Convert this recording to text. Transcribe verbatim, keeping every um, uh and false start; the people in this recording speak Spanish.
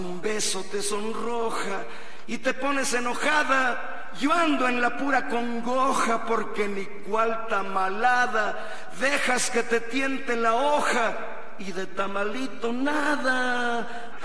Un beso te sonroja y te pones enojada. Yo ando en la pura congoja porque ni cual tamalada dejas que te tiente la hoja y de tamalito nada.